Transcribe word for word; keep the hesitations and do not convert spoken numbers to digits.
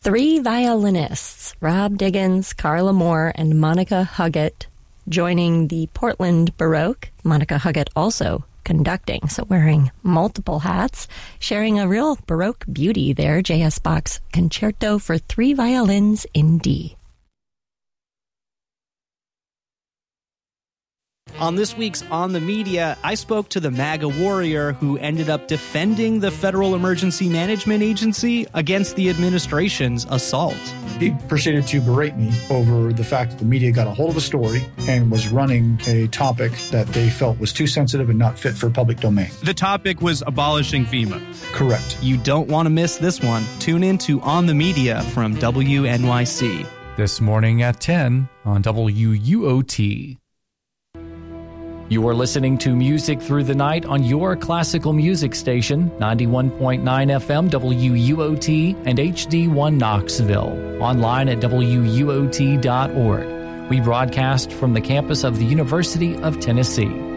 Three violinists, Rob Diggins, Carla Moore, and Monica Huggett, joining the Portland Baroque. Monica Huggett also conducting, so wearing multiple hats, sharing a real Baroque beauty there. J S. Bach's Concerto for Three Violins in D. On this week's On the Media, I spoke to the MAGA warrior who ended up defending the Federal Emergency Management Agency against the administration's assault. He proceeded to berate me over the fact that the media got a hold of a story and was running a topic that they felt was too sensitive and not fit for public domain. The topic was abolishing FEMA. Correct. You don't want to miss this one. Tune in to On the Media from W N Y C. This morning at ten on W U O T. You are listening to Music Through the Night on your classical music station, ninety-one point nine F M W U O T and H D one Knoxville. Online at W U O T dot org. We broadcast from the campus of the University of Tennessee.